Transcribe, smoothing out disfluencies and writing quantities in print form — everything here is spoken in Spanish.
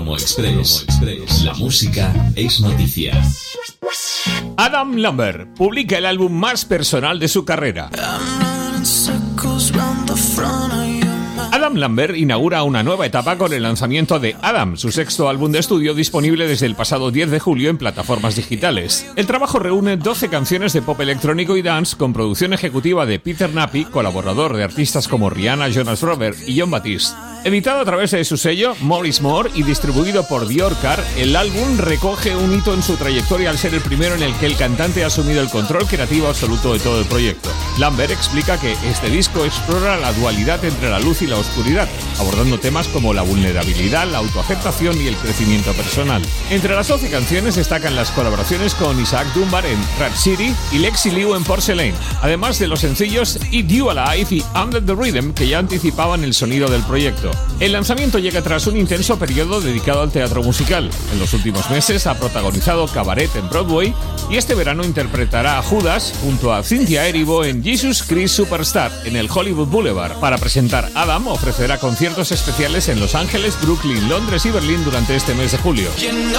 Promo Express. La música es noticia. Adam Lambert publica el álbum más personal de su carrera. Adam Lambert inaugura una nueva etapa con el lanzamiento de Adam, su sexto álbum de estudio disponible desde el pasado 10 de julio en plataformas digitales. El trabajo reúne 12 canciones de pop electrónico y dance con producción ejecutiva de Peter Nappi, colaborador de artistas como Rihanna, Jonas Brothers y Jon Batiste. Editado a través de su sello, More is More, y distribuido por Diorcar, el álbum recoge un hito en su trayectoria al ser el primero en el que el cantante ha asumido el control creativo absoluto de todo el proyecto. Lambert explica que este disco explora la dualidad entre la luz y la oscuridad, abordando temas como la vulnerabilidad, la autoaceptación y el crecimiento personal. Entre las 12 canciones destacan las colaboraciones con Isaac Dunbar en Rat City y Lexi Liu en Porcelain, además de los sencillos Eat You Alive y Under the Rhythm, que ya anticipaban el sonido del proyecto. El lanzamiento llega tras un intenso periodo dedicado al teatro musical. En los últimos meses ha protagonizado Cabaret en Broadway y este verano interpretará a Judas junto a Cynthia Erivo en Jesus Christ Superstar en el Hollywood Boulevard. Para presentar Adam ofrecerá conciertos especiales en Los Ángeles, Brooklyn, Londres y Berlín durante este mes de julio.